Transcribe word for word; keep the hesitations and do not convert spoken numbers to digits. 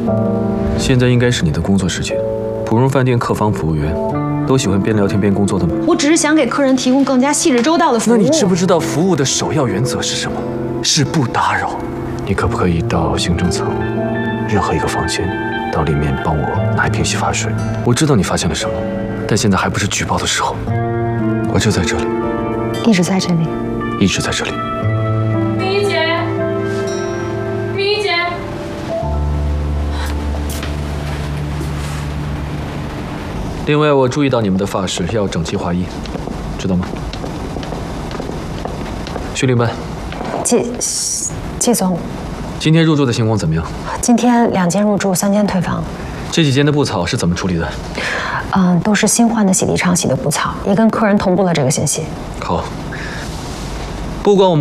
现在应该是你的工作时间，普荣饭店客房服务员都喜欢边聊天边工作的吗？ 我只是想给客人提供更加细致周到的服务。 那你知不知道服务的首要原则是什么？是不打扰。你可不可以到行政层任何一个房间，到里面帮我拿一瓶洗发水？我知道你发现了什么，但现在还不是举报的时候。我就在这里， 一直在这里， 一直在这里。 明一姐，明一姐。 另外，我注意到你们的发饰要整齐划一，知道吗？徐领班， 季季总， 今天入住的情况怎么样？ 今天两间入住，三间退房。 这几间的布草是怎么处理的？ 嗯，都是新换的洗涤厂洗的布草，也跟客人同步了这个信息。 好，不管我们。